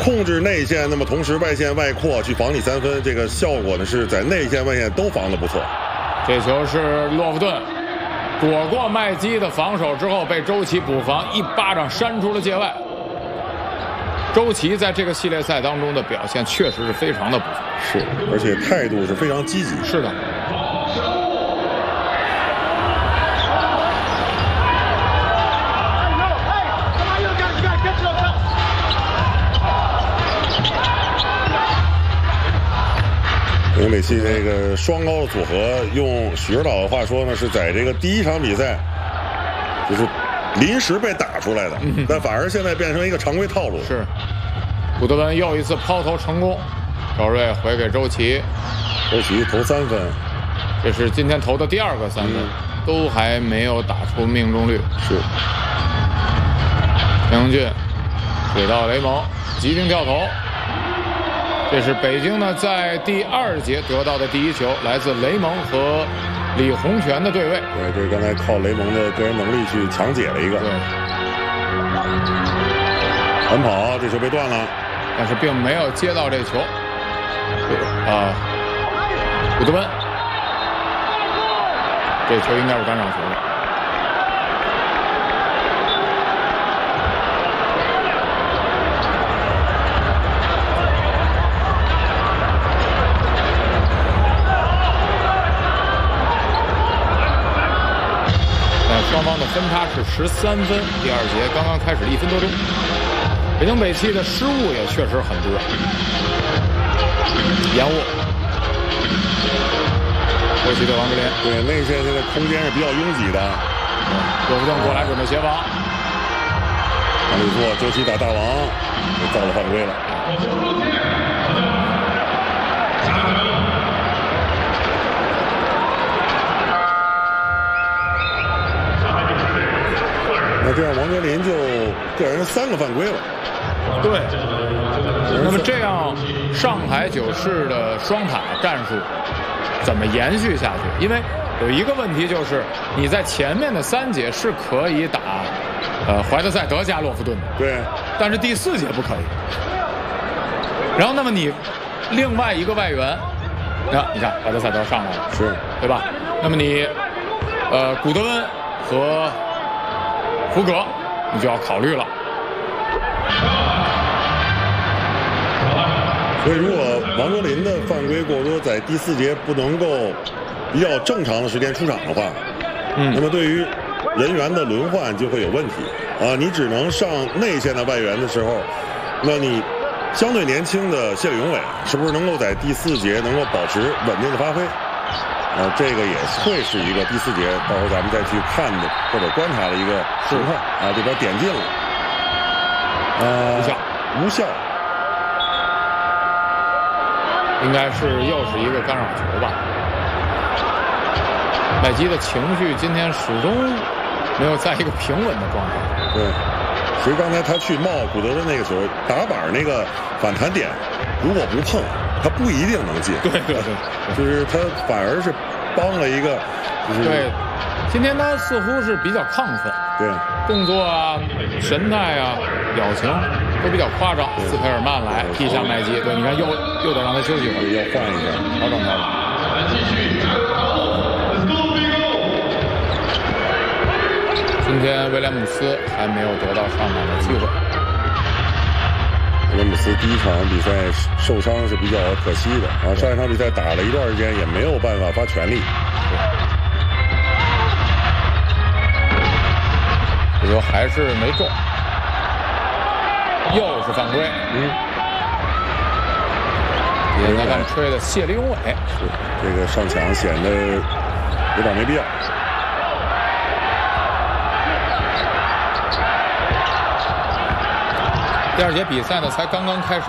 控制内线，那么同时外线外扩去防你3分，这个效果呢是在内线外线都防得不错。 这球是洛夫顿躲过麦基的防守之后，被周琦补防，一巴掌扇出了界外。周琦在这个系列赛当中的表现确实是非常的不错， 是，而且态度是非常积极。 是的。 因为梅西这个双高的组合，用许指导的话说呢，是在这个第一场比赛就是临时被打出来的，但反而现在变成一个常规套路。 是，古德温又一次抛投成功，赵睿回给周琦， 周琦投3分， 这是今天投的第2个3分，都还没有打出命中率。 是， 陈英俊给到雷蒙，急停跳投。这是北京呢在第2节得到的第1球，来自雷蒙和李洪权的对位。 对，这是刚才靠雷蒙的个人能力去强解了一个。 对， 反跑，这球被断了， 但是并没有接到这球。古德温，这球应该是干扰球的。双方的分差是13分，第2节刚刚开始1分多钟。北京北汽的失误也确实很多，延误。周琦对王哲林， 对，内线现在空间是比较拥挤的。 洛夫顿过来准备协防， 王里错，周琦打大王，就造了犯规了。那这样王哲林就个人3个犯规了。 对，那么这样上海九市的双塔战术怎么延续下去？因为有一个问题就是，你在前面的3节是可以打怀特塞德加洛夫顿的， 对， 但是第4节不可以。然后，那么你另外一个外援，你看怀特塞德上来了， 是， 对吧？那么你古德温和胡格，你就要考虑了。 所以，如果王哲林的犯规过多，在第4节不能够比较正常的时间出场的话，那么对于人员的轮换就会有问题啊！你只能上内线的外援的时候，那你相对年轻的谢里永伟是不是能够在第4节能够保持稳定的发挥？这个也会是一个第4节，到时候咱们再去看的或者观察的一个情况啊。这边点进了，无效。 应该是又是一个干扰球吧。麦基的情绪今天始终没有在一个平稳的状态。 对，其实刚才他去冒古德的那个球，打板那个反弹点，如果不碰，他不一定能进。 对， 就是他反而是帮了一个， 对，今天他似乎是比较亢奋， 对， 动作啊、神态啊、表情都比较夸张。斯佩尔曼来替下麦基，对，你看又得让他休息会儿， 要换一下， 调整他了。今天威廉姆斯还没有得到上场的机会。 威廉姆斯第1场比赛受伤是比较可惜的啊，上一场比赛打了一段时间也没有办法发全力。 这球还是没中，又是犯规。现在看吹的谢里永伟， 是这个上抢显得有点没必要。 第2节比赛呢才刚刚开始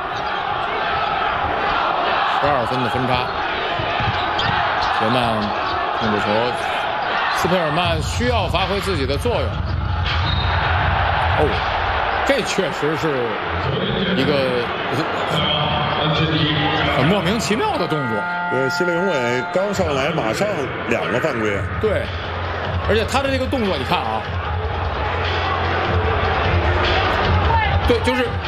，12分的分差。杰曼控制球，斯佩尔曼需要发挥自己的作用。这确实是一个很莫名其妙的动作。 对，谢里永伟刚上来马上2个犯规。 对，而且他的这个动作，你看啊。对，就是